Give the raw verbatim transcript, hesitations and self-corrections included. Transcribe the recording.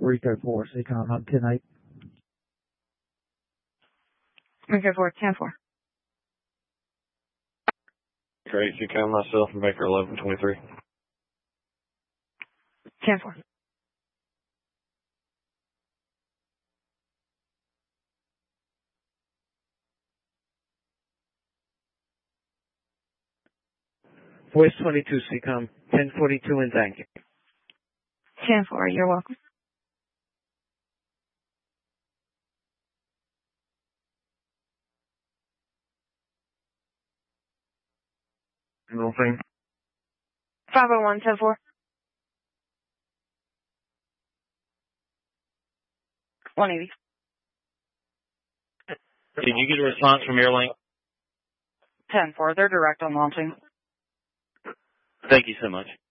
Rico four, C COM, I'm ten eight. Rico four, ten four. Great, C COM, myself, and Baker eleven twenty-three. ten four. Voice twenty-two, C COM, ten forty-two, and thank you. ten four, you're welcome. Middle thing. five oh one, ten four. one eighty. Did you get a response from Airlink? ten four, they're direct on launching. Thank you so much.